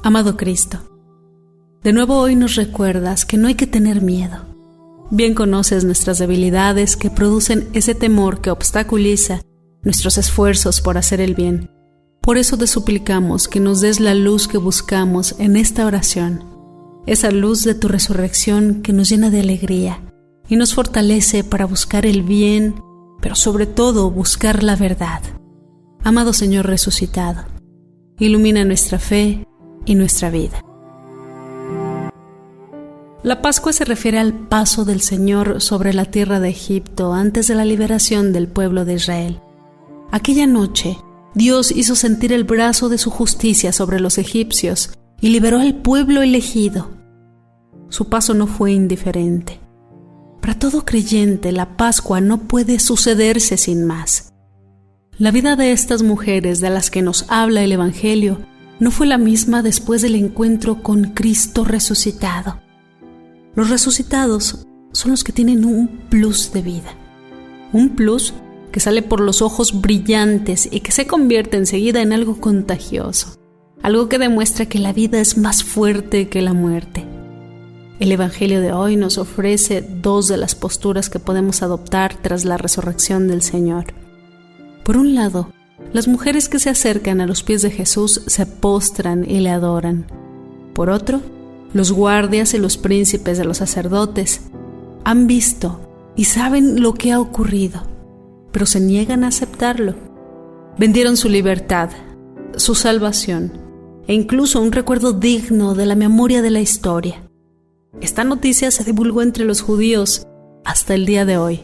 Amado Cristo, de nuevo hoy nos recuerdas que no hay que tener miedo. Bien conoces nuestras debilidades que producen ese temor que obstaculiza nuestros esfuerzos por hacer el bien. Por eso te suplicamos que nos des la luz que buscamos en esta oración, esa luz de tu resurrección que nos llena de alegría y nos fortalece para buscar el bien, pero sobre todo buscar la verdad. Amado Señor resucitado, ilumina nuestra fe y nuestra vida. La Pascua se refiere al paso del Señor sobre la tierra de Egipto antes de la liberación del pueblo de Israel. Aquella noche, Dios hizo sentir el brazo de su justicia sobre los egipcios y liberó al pueblo elegido. Su paso no fue indiferente. Para todo creyente, la Pascua no puede sucederse sin más. La vida de estas mujeres de las que nos habla el Evangelio no fue la misma después del encuentro con Cristo resucitado. Los resucitados son los que tienen un plus de vida. Un plus que sale por los ojos brillantes y que se convierte enseguida en algo contagioso. Algo que demuestra que la vida es más fuerte que la muerte. El Evangelio de hoy nos ofrece dos de las posturas que podemos adoptar tras la resurrección del Señor. Por un lado, las mujeres que se acercan a los pies de Jesús se postran y le adoran. Por otro, los guardias y los príncipes de los sacerdotes han visto y saben lo que ha ocurrido, pero se niegan a aceptarlo. Vendieron su libertad, su salvación e incluso un recuerdo digno de la memoria de la historia. Esta noticia se divulgó entre los judíos hasta el día de hoy.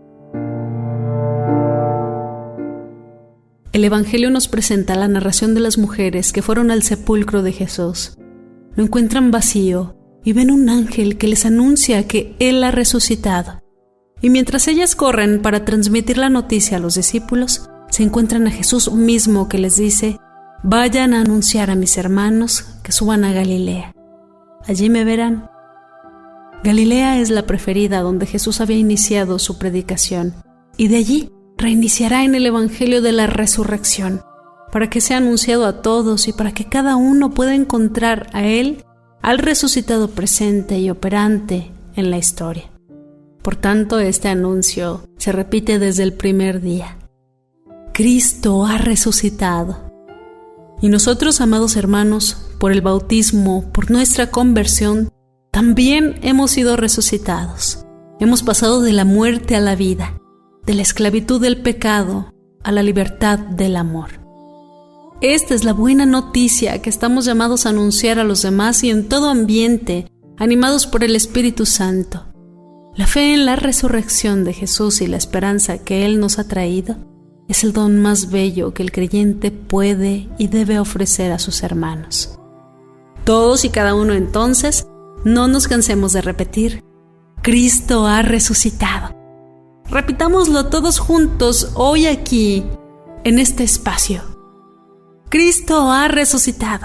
El Evangelio nos presenta la narración de las mujeres que fueron al sepulcro de Jesús. Lo encuentran vacío y ven un ángel que les anuncia que Él ha resucitado. Y mientras ellas corren para transmitir la noticia a los discípulos, se encuentran a Jesús mismo que les dice: vayan a anunciar a mis hermanos que suban a Galilea. Allí me verán. Galilea es la preferida donde Jesús había iniciado su predicación, y de allí reiniciará en el Evangelio de la Resurrección, para que sea anunciado a todos y para que cada uno pueda encontrar a Él, al resucitado presente y operante en la historia. Por tanto, este anuncio se repite desde el primer día. Cristo ha resucitado. Y nosotros, amados hermanos, por el bautismo, por nuestra conversión, también hemos sido resucitados. Hemos pasado de la muerte a la vida, de la esclavitud del pecado a la libertad del amor. Esta es la buena noticia que estamos llamados a anunciar a los demás y en todo ambiente, animados por el Espíritu Santo. La fe en la resurrección de Jesús y la esperanza que Él nos ha traído es el don más bello que el creyente puede y debe ofrecer a sus hermanos. Todos y cada uno entonces, no nos cansemos de repetir: Cristo ha resucitado. Repitámoslo todos juntos hoy aquí, en este espacio. Cristo ha resucitado.